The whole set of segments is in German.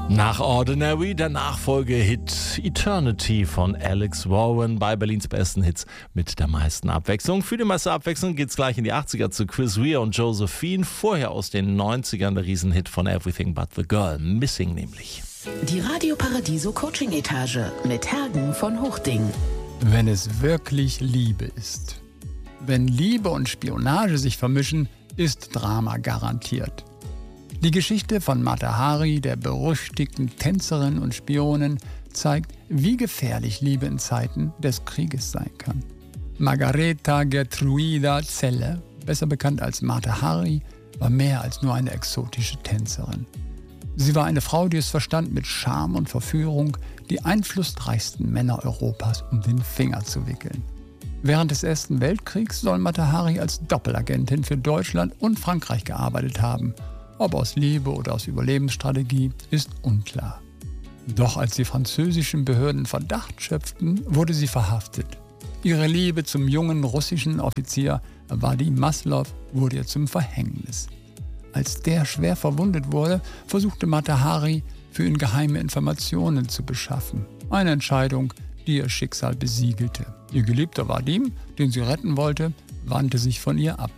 Nach Ordinary, der Nachfolgehit Eternity von Alex Warren bei Berlins besten Hits mit der meisten Abwechslung. Für die meiste Abwechslung geht's gleich in die 80er zu Chris Rea und Josephine. Vorher aus den 90ern der Riesenhit von Everything But the Girl, Missing nämlich. Die Radio Paradiso Coaching Etage mit Hergen von Hochding. Wenn es wirklich Liebe ist. Wenn Liebe und Spionage sich vermischen, ist Drama garantiert. Die Geschichte von Mata Hari, der berüchtigten Tänzerin und Spionin, zeigt, wie gefährlich Liebe in Zeiten des Krieges sein kann. Margareta Gertruida Celle, besser bekannt als Mata Hari, war mehr als nur eine exotische Tänzerin. Sie war eine Frau, die es verstand, mit Charme und Verführung die einflussreichsten Männer Europas um den Finger zu wickeln. Während des Ersten Weltkriegs soll Mata Hari als Doppelagentin für Deutschland und Frankreich gearbeitet haben. Ob aus Liebe oder aus Überlebensstrategie, ist unklar. Doch als die französischen Behörden Verdacht schöpften, wurde sie verhaftet. Ihre Liebe zum jungen russischen Offizier Vadim Maslow wurde ihr zum Verhängnis. Als der schwer verwundet wurde, versuchte Mata Hari, für ihn geheime Informationen zu beschaffen. Eine Entscheidung, die ihr Schicksal besiegelte. Ihr Geliebter Vadim, den sie retten wollte, wandte sich von ihr ab.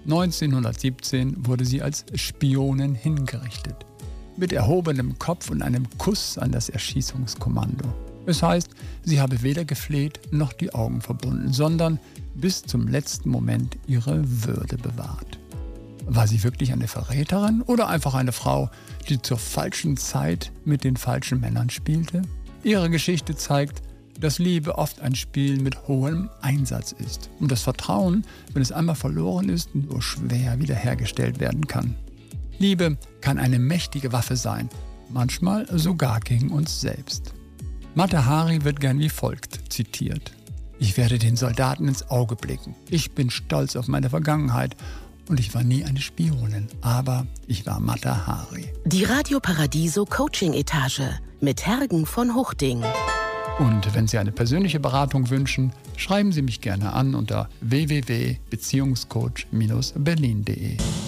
1917 wurde sie als Spionin hingerichtet. Mit erhobenem Kopf und einem Kuss an das Erschießungskommando. Es heißt, sie habe weder gefleht noch die Augen verbunden, sondern bis zum letzten Moment ihre Würde bewahrt. War sie wirklich eine Verräterin oder einfach eine Frau, die zur falschen Zeit mit den falschen Männern spielte? Ihre Geschichte zeigt, dass Liebe oft ein Spiel mit hohem Einsatz ist und das Vertrauen, wenn es einmal verloren ist, nur schwer wiederhergestellt werden kann. Liebe kann eine mächtige Waffe sein, manchmal sogar gegen uns selbst. Mata Hari wird gern wie folgt zitiert: Ich werde den Soldaten ins Auge blicken. Ich bin stolz auf meine Vergangenheit und ich war nie eine Spionin, aber ich war Mata Hari. Die Radio Paradiso Coaching Etage mit Hergen von Hochding. Und wenn Sie eine persönliche Beratung wünschen, schreiben Sie mich gerne an unter www.beziehungscoach-berlin.de.